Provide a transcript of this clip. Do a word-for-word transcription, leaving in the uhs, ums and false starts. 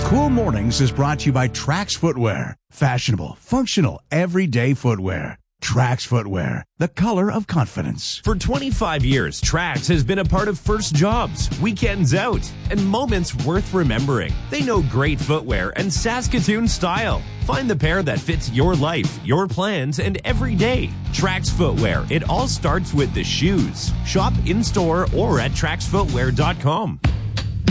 Cool Mornings is brought to you by Trax Footwear. Fashionable, functional, everyday footwear. Trax Footwear, the color of confidence. For twenty-five years, Trax has been a part of first jobs, weekends out, and moments worth remembering. They know great footwear and Saskatoon style. Find the pair that fits your life, your plans, and every day. Trax Footwear. It all starts with the shoes. Shop in-store or at trax footwear dot com.